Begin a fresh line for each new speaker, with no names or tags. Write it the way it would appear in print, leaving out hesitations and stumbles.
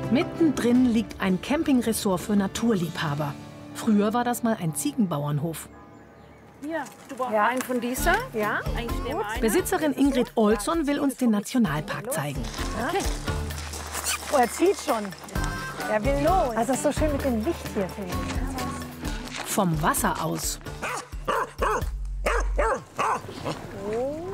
Mittendrin liegt ein Campingresort für Naturliebhaber. Früher war das mal ein Ziegenbauernhof.
Ja, ein von dieser.
Ja?
Besitzerin Ingrid Olsson will uns den Nationalpark zeigen.
Okay. Oh, er zieht schon. Er will los. Also das ist so schön mit dem Licht hier, finde ich.
Vom Wasser aus.
Oh.